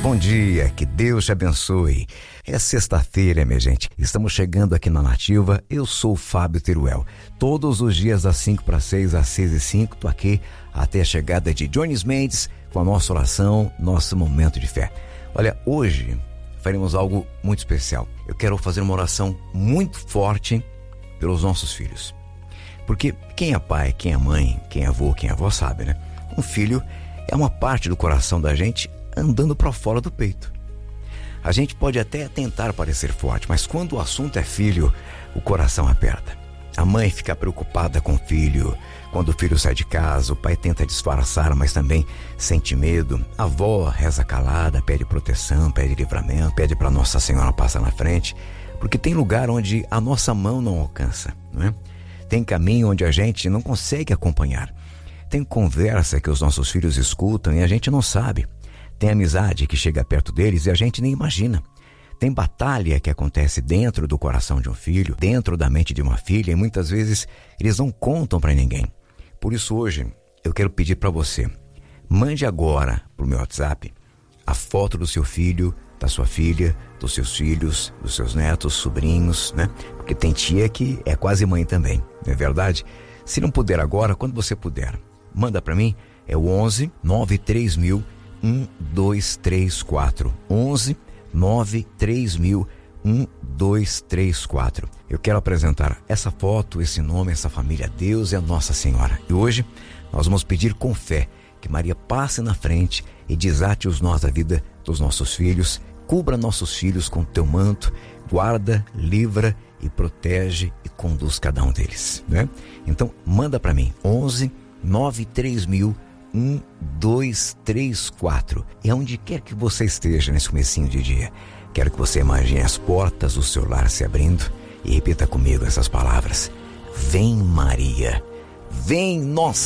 Bom dia, que Deus te abençoe. É sexta-feira, minha gente. Estamos chegando aqui na Nativa. Eu sou o Fábio Teruel. Todos os dias das 5:06 às 6:05, tô aqui até a chegada de Jones Mendes com a nossa oração, nosso momento de fé. Olha, hoje faremos algo muito especial. Eu quero fazer uma oração muito forte pelos nossos filhos. Porque quem é pai, quem é mãe, quem é avô, quem é avó sabe, né? Um filho é uma parte do coração da gente andando para fora do peito. A gente pode até tentar parecer forte, mas quando o assunto é filho, o coração aperta. A mãe fica preocupada com o filho. Quando o filho sai de casa, o pai tenta disfarçar, mas também sente medo. A avó reza calada, pede proteção, pede livramento, pede para Nossa Senhora passar na frente, porque tem lugar onde a nossa mão não alcança, não é? Tem caminho onde a gente não consegue acompanhar. Tem conversa que os nossos filhos escutam e a gente não sabe. Tem amizade que chega perto deles e a gente nem imagina. Tem batalha que acontece dentro do coração de um filho, dentro da mente de uma filha, e muitas vezes eles não contam para ninguém. Por isso hoje eu quero pedir para você, mande agora pro meu WhatsApp a foto do seu filho, da sua filha, dos seus filhos, dos seus netos, sobrinhos, né? Porque tem tia que é quase mãe também, não é verdade? Se não puder agora, quando você puder, manda para mim, é o 11 93000 1234, 11 93000 1234. Eu quero apresentar essa foto, esse nome, essa família a Deus e a Nossa Senhora. E hoje nós vamos pedir com fé que Maria passe na frente e desate os nós da vida dos nossos filhos, cubra nossos filhos com teu manto, guarda, livra e protege e conduz cada um deles, né? Então manda para mim, 11 93000 1234. E aonde quer que você esteja nesse comecinho de dia, quero que você imagine as portas do seu lar se abrindo e repita comigo essas palavras: vem Maria, vem Nossa